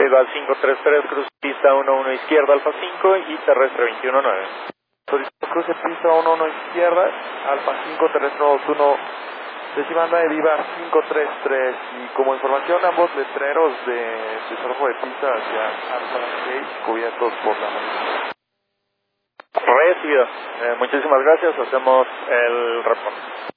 Igual 533, cruce pista 11 izquierda, Alfa 5 y terrestre 219. Solicito cruce pista 11 izquierda, Alfa 5, terrestre 21, décima 9, Viva 533. Y como información, ambos letreros de desarrollo de pista hacia Alfa 6 cubiertos por la marina. Recibido. Muchísimas gracias, hacemos el reporte.